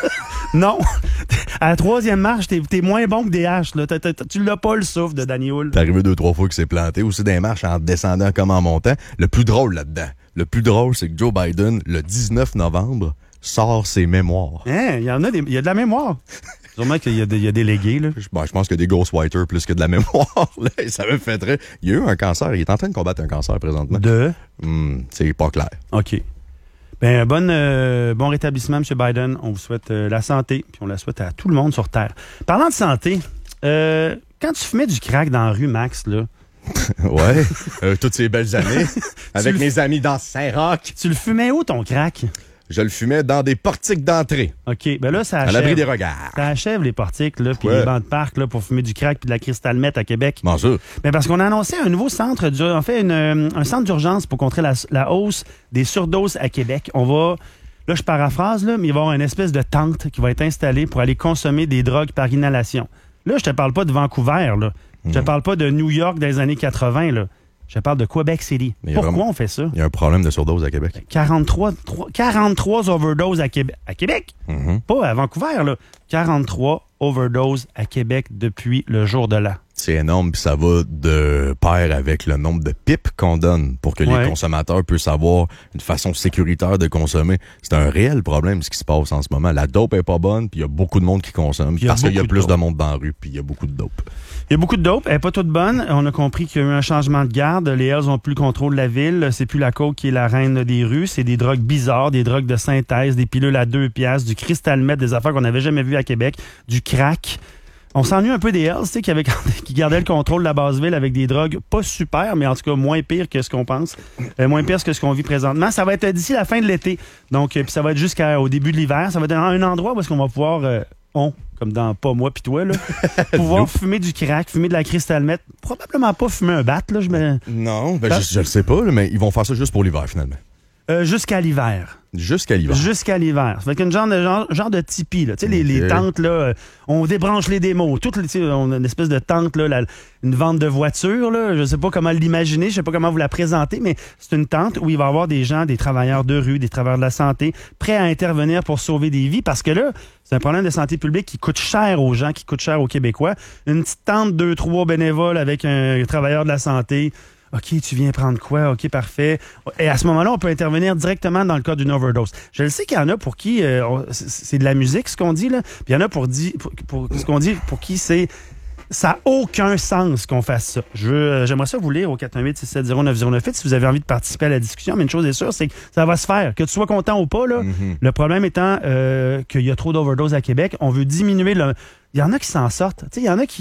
Non! À la troisième marche, t'es, t'es moins bon que des haches, là. T'as- t'as- tu l'as pas, le souffle de Danny Hull. C'est arrivé deux, trois fois qu'il s'est planté, aussi des marches en descendant comme en montant. Le plus drôle là-dedans, le plus drôle, c'est que Joe Biden, le dix-neuf novembre, sort ses mémoires. Hein, il y en a des, il y a de la mémoire. Sûrement qu'il y a, des- il y a des légués, là. Je, ben, je pense qu'il y a des ghostwriters plus que de la mémoire. Là, et ça me fait très... Il y a eu un cancer. Il est en train de combattre un cancer présentement. De. Hmm, c'est pas clair. OK. Ben, bon, euh, bon rétablissement, M. Biden. On vous souhaite euh, la santé, puis on la souhaite à tout le monde sur Terre. Parlant de santé, euh, quand tu fumais du crack dans la rue, Max, là, Ouais. Euh, toutes ces belles années. Avec le- mes amis dans Saint-Roch. tu le fumais où, ton crack? Je le fumais dans des portiques d'entrée. OK. Ben là, ça À achève. l'abri des regards. Ça achève les portiques, là, puis Ouais. les bancs de parc, là, pour fumer du crack puis de la cristal meth à Québec. Bon, ça. Ben parce qu'on a annoncé un nouveau centre, d'ur- en fait, une, euh, un centre d'urgence pour contrer la, la hausse des surdoses à Québec. On va, là, je paraphrase, là, mais il va y avoir une espèce de tente qui va être installée pour aller consommer des drogues par inhalation. Là, je te parle pas de Vancouver, là. Je te parle pas de New York des années quatre-vingts, là. Je te parle de Québec City. Mais il y a Pourquoi vraiment- on fait ça? Il y a un problème de surdose à Québec. quarante-trois, trois- quarante-trois overdoses à Québec. À Québec? Mhm. Pas à Vancouver, là. quarante-trois overdoses à Québec depuis le jour de l'an. C'est énorme, puis ça va de pair avec le nombre de pipes qu'on donne pour que Ouais. les consommateurs puissent avoir une façon sécuritaire de consommer. C'est un réel problème, ce qui se passe en ce moment. La dope est pas bonne, puis il y a beaucoup de monde qui consomme, Puis il y a parce qu'il y a beaucoup de plus de, dope. monde dans la rue, puis il y a beaucoup de dope. Il y a beaucoup de dope, elle n'est pas toute bonne. On a compris qu'il y a eu un changement de garde. Les Hells n'ont plus le contrôle de la ville. C'est plus la coke qui est la reine des rues. C'est des drogues bizarres, des drogues de synthèse, des pilules à deux piastres, du cristal meth, des affaires qu'on n'avait jamais vues à Québec, du crack. On s'ennuie un peu des Hells, tu sais, qui, avaient- qui gardaient le contrôle de la base ville avec des drogues pas super, mais en tout cas moins pire que ce qu'on pense, euh, moins pire que ce qu'on vit présentement. Ça va être d'ici la fin de l'été. Donc, euh, puis ça va être jusqu'au début de l'hiver. Ça va être un, un endroit où est-ce qu'on va pouvoir, euh, on, comme dans pas moi pis toi, là, pouvoir fumer du crack, fumer de la cristal meth. Probablement pas fumer un bat, là, je me... Non, ben Ah. je, je le sais pas, là, mais ils vont faire ça juste pour l'hiver, finalement. Euh, jusqu'à l'hiver. Jusqu'à l'hiver. Jusqu'à l'hiver. Ça fait qu'une genre de genre, genre de tipi, là. Tu sais, les, les Ok. tentes, là, euh, on débranche les démos. Toutes les, tu sais, on a une espèce de tente, là, la- une vente de voitures, là. Je sais pas comment l'imaginer, je sais pas comment vous la présenter, mais c'est une tente où il va y avoir des gens, des travailleurs de rue, des travailleurs de la santé, prêts à intervenir pour sauver des vies, parce que là, c'est un problème de santé publique qui coûte cher aux gens, qui coûte cher aux Québécois. Une petite tente, deux, trois bénévoles avec un travailleur de la santé. OK, tu viens prendre quoi? OK, parfait. Et à ce moment-là, on peut intervenir directement dans le cas d'une overdose. Je le sais qu'il y en a pour qui euh, on- c'est c'est de la musique, ce qu'on dit, là. Puis il y en a pour, di- pour, pour- ce qu'on dit pour qui c'est. Ça n'a aucun sens qu'on fasse ça. Je veux, euh, j'aimerais ça vous lire au quatre un huit, six sept zéro, neuf zéro neuf huit si vous avez envie de participer à la discussion. Mais une chose est sûre, c'est que ça va se faire. Que tu sois content ou pas, là. Mhm. Le problème étant euh, qu'il y a trop d'overdoses à Québec. On veut diminuer le. Il y en a qui s'en sortent. Tu sais, il y en a qui,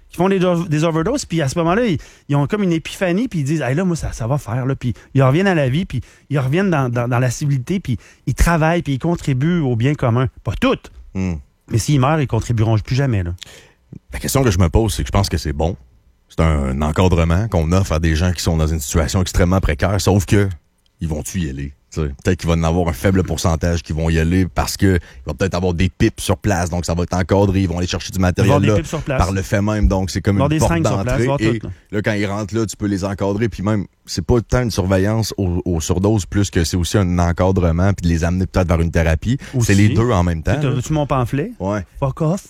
qui font des, des overdoses, puis à ce moment-là, ils, ils ont comme une épiphanie, puis ils disent, hey, là, moi, ça, ça va faire, là, puis ils reviennent à la vie, puis ils reviennent dans, dans, dans la civilité, puis ils travaillent, puis ils contribuent au bien commun. Pas toutes, Mm. mais s'ils meurent, ils contribueront plus jamais, là. La question que je me pose, c'est que je pense que c'est bon. C'est un encadrement qu'on offre à des gens qui sont dans une situation extrêmement précaire, sauf que ils vont-tu y aller? T'sais, peut-être qu'il va en avoir un faible pourcentage qui vont y aller parce que il va peut-être avoir des pipes sur place, donc ça va être encadré, ils vont aller chercher du matériel là, par le fait même, donc c'est comme une des porte d'entrée. Et tout, là. là, quand ils rentrent là, tu peux les encadrer, puis même, c'est pas tant une surveillance aux, aux surdoses, plus que c'est aussi un encadrement, puis de les amener peut-être vers une thérapie. Aussi. C'est les deux en même temps. Tu veux-tu mon pamphlet? Ouais. Fuck off.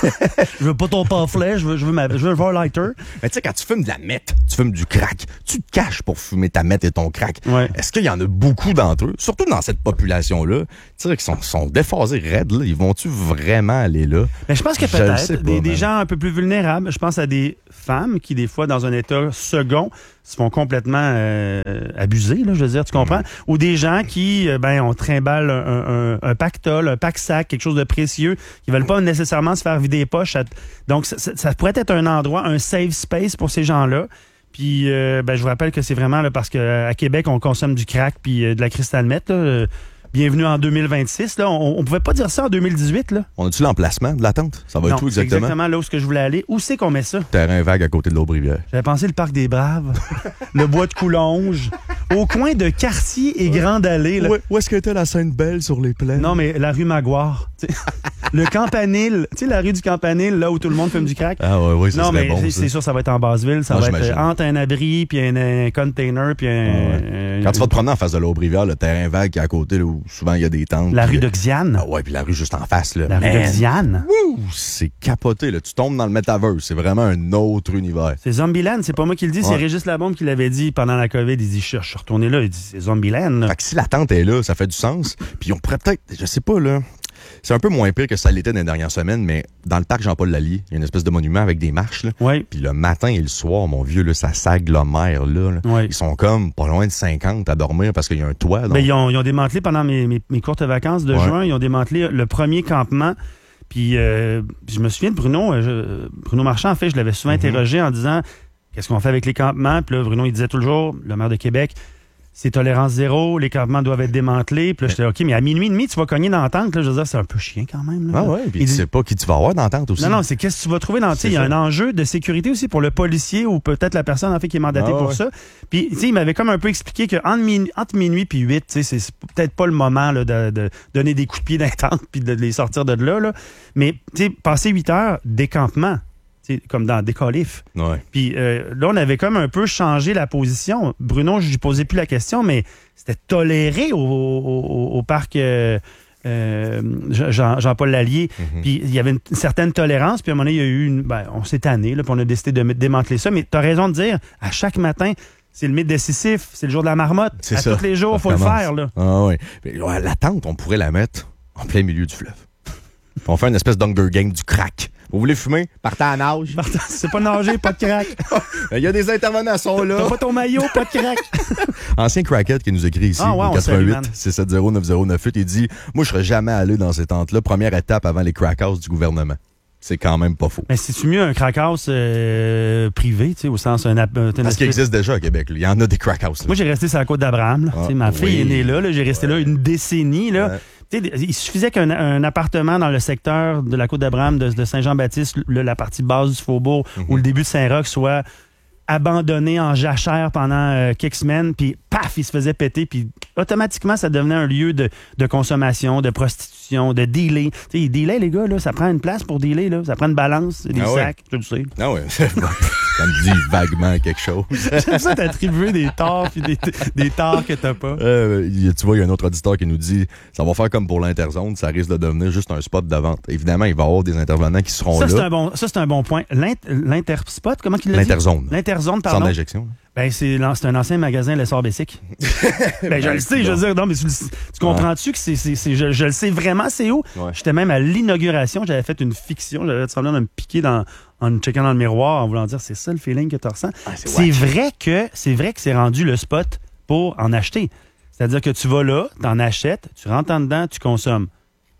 Je veux pas ton pamphlet, je veux, je veux, ma, je veux voir un lighter. Mais tu sais, quand tu fumes de la meth, tu fumes du crack, tu te caches pour fumer ta meth et ton crack. Ouais. Est-ce qu'il y en a beaucoup d'entre eux, surtout dans cette population-là, tu sais, qui sont, sont déphasés raides, là, ils vont-tu vraiment aller là? Mais je pense que Je le peut-être sais pas, des, des man. gens un peu plus vulnérables. Je pense à des femmes qui, des fois, dans un état second, se font complètement euh, abuser, là, je veux dire, tu comprends? Mm. Ou des gens qui, euh, ben, on trimballe un, un, un pactole, un pack-sac, quelque chose de précieux, qui veulent pas nécessairement se faire vider les poches. À... Donc, ça, ça, ça pourrait être un endroit, un safe space pour ces gens-là. Puis, euh, ben, je vous rappelle que c'est vraiment là, parce qu'à Québec, on consomme du crack puis euh, de la cristal meth, là. Euh, bienvenue en deux mille vingt-six. Là. On, on pouvait pas dire ça en deux mille dix-huit. Là. On a-tu l'emplacement de la tente? Ça va Non, être où c'est exactement? exactement là où ce que je voulais aller. Où c'est qu'on met ça? Terrain vague à côté de l'Aube-Rivière. J'avais pensé le parc des Braves, le bois de Coulonges, au coin de Cartier et Grande Allée. Là. Où, où est-ce qu'était la Sainte-Belle sur les plaines? Non, mais la rue Maguire. t'sais. Le Campanile. Tu sais, la rue du Campanile, là où tout le monde fume du crack. Ah ouais, ouais, ça Non, serait mais bon, c'est, ça. c'est sûr, ça va être en Basseville. Ça Ah, va être j'imagine. euh, entre un abri, puis un, un container, puis un... Ah ouais. un- Quand tu vas te promener en face de l'Aube-Rivière, le terrain vague qui est à côté, là, où souvent il y a des tentes. La puis- rue de Xiane. Ah ouais, puis la rue juste en face, là. La rue Man, de Xiane. Ouh, c'est capoté, là. Tu tombes dans le metaverse. C'est vraiment un autre univers. C'est Zombieland, c'est pas moi qui le dis, c'est Ouais. Régis Labombe qui l'avait dit pendant la COVID. Il dit, je suis retourné là, il dit, c'est Zombieland. là. Fait que si la tente est là, ça fait du sens. Puis on pourrait peut-être, je sais pas, là. C'est un peu moins pire que ça l'était dans les dernières semaines, mais dans le parc Jean-Paul Lallier, il y a une espèce de monument avec des marches, là. Oui. Puis le matin et le soir, mon vieux, là, ça s'agglomère, là. là. Ouais. Ils sont comme pas loin de cinquante à dormir parce qu'il y a un toit. Donc... Ben, ils, ont, ils ont démantelé pendant mes, mes, mes courtes vacances de Ouais. juin, ils ont démantelé le premier campement. Puis euh, je me souviens de Bruno, euh, je- Bruno Marchand, en fait, je l'avais souvent Mhm. interrogé en disant qu'est-ce qu'on fait avec les campements. Puis là, Bruno, il disait toujours, le maire de Québec, c'est tolérance zéro, les campements doivent être démantelés. Puis là, j'étais OK, mais à minuit et demi, tu vas cogner dans la tente. Là, je veux dire, c'est un peu chiant quand même. Là. Ah ouais, puis Il tu dit- sais pas qui tu vas avoir dans la tente aussi. Non, non, c'est qu'est-ce que tu vas trouver dans. Tu sais, il y a C'est un ça. enjeu de sécurité aussi pour le policier ou peut-être la personne en fait qui est mandatée Ah, pour ouais. ça. Puis, tu sais, il m'avait comme un peu expliqué que entre, min- entre minuit puis huit, tu sais, c'est c'est peut-être pas le moment là, de, de donner des coups de pied dans les tentes puis de les sortir de là. là. Mais, tu sais, passer huit heures, décampement, tu sais, comme dans Décalif. Ouais. Puis euh, là, on avait comme un peu changé la position. Bruno, je lui posais plus la question, mais c'était toléré au, au- au parc euh, euh, Jean- Jean-Paul Lallier. Mhm. Puis il y avait une, une certaine tolérance. Puis à un moment donné, il y a eu une... Ben, on s'est tanné, là, puis on a décidé de m- démanteler ça. Mais tu as raison de dire, à chaque matin, c'est le mythe décisif, c'est le jour de la marmotte. C'est à ça. tous les jours, il Ça faut le commence. faire. Là. Ah ouais. Mais, ouais, la tente, on pourrait la mettre en plein milieu du fleuve. On fait une espèce d'Hunger Game du crack. Vous voulez fumer? Partez à la nage. Martin, c'est pas nager, pas de crack. Il y a des intervenants sont là. T'as pas ton maillot, pas de crack. Ancien crackhead qui nous écrit ici, Ah ouais, au on salue, man. quatre-vingt-huit six sept zéro neuf zéro neuf huit, il dit « Moi, je serais jamais allé dans ces tentes-là. Première étape avant les crack houses du gouvernement. » C'est quand même pas faux. Mais c'est-tu mieux un crack house euh, privé, tu sais, au sens un... app- un- Parce qu'il existe déjà à Québec. là. Il y en a des crack houses. là. Moi, j'ai resté sur la côte d'Abraham. là. Ah, Tu sais, ma fille oui. est née là. là. J'ai resté là une décennie. Là. Ouais. Tu sais, il suffisait qu'un un appartement dans le secteur de la côte d'Abraham, de, de Saint-Jean-Baptiste, le- la partie basse du Faubourg, Mhm. ou le début de Saint-Roch, soit abandonné en jachère pendant euh, quelques semaines, puis paf, il se faisait péter, puis automatiquement, ça devenait un lieu de, de consommation, de prostitution, de dealer. Tu sais, ils dealaient, les gars, là, ça prend une place pour dealer, là, ça prend une balance, des Ah ouais. sacs, tu le sais. Ah ouais. Ça me dit vaguement quelque chose. J'aime ça t'attribuer des torts, puis des, des torts que t'as pas. Euh, il y a- tu vois, il y a un autre auditeur qui nous dit ça va faire comme pour l'Interzone, ça risque de devenir juste un spot de vente. Évidemment, il va y avoir des intervenants qui seront Ça, c'est là. un bon, ça, c'est un bon point. L'int- L'Interspot, comment qu'il l'a dit? L'Interzone. L'interzone, Centre pardon. d'injection. Ben, c'est l'an- c'est un ancien magasin Lessard Bessic. ben, je le sais, je veux dire, non, mais tu, le- tu comprends-tu que c'est, c'est, c'est- je, je le sais vraiment, c'est où? Ouais. J'étais même à l'inauguration, j'avais fait une fiction, j'avais semblant de me piquer dans, en checkant dans le miroir, en voulant dire, c'est ça le feeling que tu ressens. Ah, c'est c'est wack. vrai que, c'est vrai que c'est rendu le spot pour en acheter. C'est-à-dire que tu vas là, t'en achètes, tu rentres en dedans, tu consommes.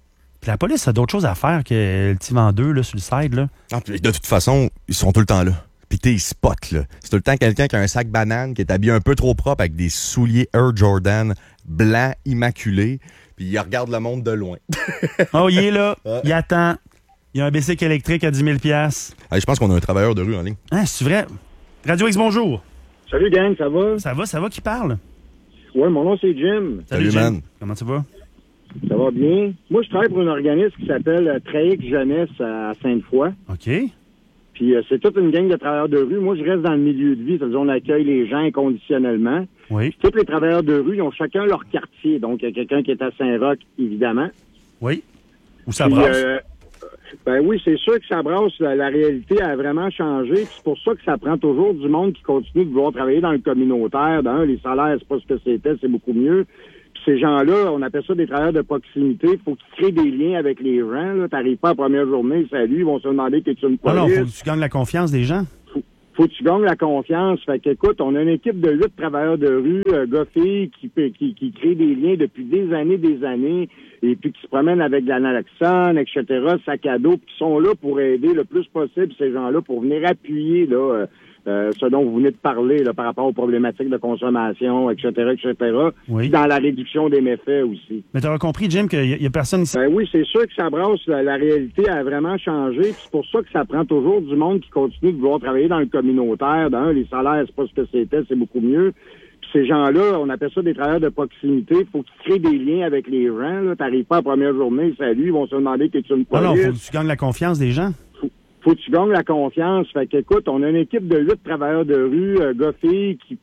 Puis la police a d'autres choses à faire que le petit vendeur là, sur le side. Là. Ah, puis de toute façon, ils sont tout le temps là. Puis t'es spot, là. C'est tout le temps quelqu'un qui a un sac banane, qui est habillé un peu trop propre avec des souliers Air Jordan blancs immaculés, puis il regarde le monde de loin. Oh, il est là. Il attend. Il y a un bicycle électrique à dix mille dollars. Allez, je pense qu'on a un travailleur de rue en ligne. Hein, c'est vrai? Radio X, bonjour. Salut gang, ça va? Ça va, ça va, qui parle? Oui, mon nom c'est Jim. Salut, Jim. man. Comment tu vas? Ça va bien? Moi, je travaille pour un organisme qui s'appelle euh, Traix Jeunesse à Sainte-Foy. OK. Puis euh, c'est toute une gang de travailleurs de rue. Moi, je reste dans le milieu de vie. C'est-à-dire on accueille les gens inconditionnellement. Oui. Tous les travailleurs de rue, ils ont chacun leur quartier. Donc, il y a quelqu'un qui est à Saint-Roch, évidemment. Oui. Où ça Puis, brasse? euh, ben oui, c'est sûr que ça brasse. La, la réalité a vraiment changé. Puis c'est pour ça que ça prend toujours du monde qui continue de vouloir travailler dans le communautaire. D'un, les salaires, c'est pas ce que c'était, c'est beaucoup mieux. Puis ces gens-là, on appelle ça des travailleurs de proximité. Il faut qu'ils créent des liens avec les gens. Tu n'arrives pas la première journée, salut, ils vont se demander que tu une Ah non, police. faut que tu gagnes la confiance des gens. Faut, faut que tu gagnes la confiance. Fait qu'écoute, on a une équipe de huit travailleurs de rue, euh, gars-filles, qui, qui, qui créent des liens depuis des années, des années, et puis qui se promènent avec de la naloxone, et cetera, sac à dos, puis qui sont là pour aider le plus possible ces gens-là, pour venir appuyer là, euh, euh, ce dont vous venez de parler là, par rapport aux problématiques de consommation, et cetera, et cetera, Oui. puis dans la réduction des méfaits aussi. Mais tu as compris, Jim, qu'il n'y a, a personne ici. Ben oui, c'est sûr que ça brasse. La, la réalité a vraiment changé. Puis c'est pour ça que ça prend toujours du monde qui continue de vouloir travailler dans le communautaire. D'un, les salaires, c'est pas ce que c'était, c'est beaucoup mieux. Puis ces gens-là, on appelle ça des travailleurs de proximité. Il faut qu'ils créent des liens avec les gens. Tu n'arrives pas la première journée, salut, ils vont se demander que tu une Ah police. non, faut que tu gagnes la confiance des gens. Faut que tu gagnes la confiance. Fait qu'écoute, on a une équipe de huit travailleurs de rue, euh, gars-filles, qui